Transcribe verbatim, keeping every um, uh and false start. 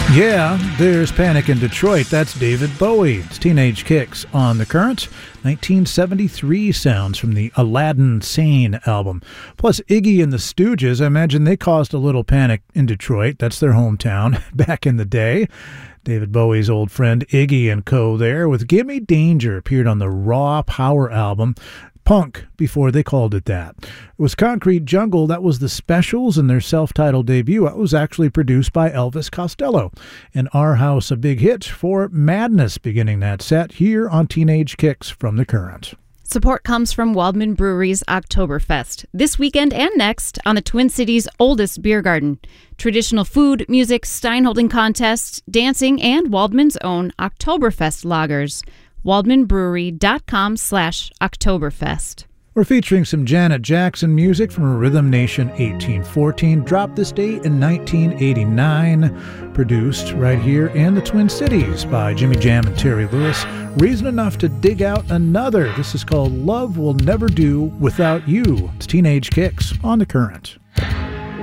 Yeah, there's Panic in Detroit. That's David Bowie. It's Teenage Kicks on the Current. nineteen seventy-three sounds from the Aladdin Sane album. Plus Iggy and the Stooges, I imagine they caused a little panic in Detroit. That's their hometown back in the day. David Bowie's old friend Iggy and co. there with Gimme Danger appeared on the Raw Power album. Punk before they called it that. It was Concrete Jungle. That was the Specials and their self-titled debut. It was actually produced by Elvis Costello. And Our House, a big hit for Madness, beginning that set here on Teenage Kicks from the Current. Support comes from Waldman Brewery's Oktoberfest, this weekend and next on the Twin Cities' oldest beer garden. Traditional food, music, steinholding contests, dancing, and Waldman's own Oktoberfest lagers. waldmanbrewery.com slash Oktoberfest. We're featuring some Janet Jackson music from Rhythm Nation eighteen fourteen, dropped this date in nineteen eighty-nine, produced right here in the Twin Cities by Jimmy Jam and Terry Lewis. Reason enough to dig out another. This is called Love Will Never Do Without You. It's Teenage Kicks on the Current.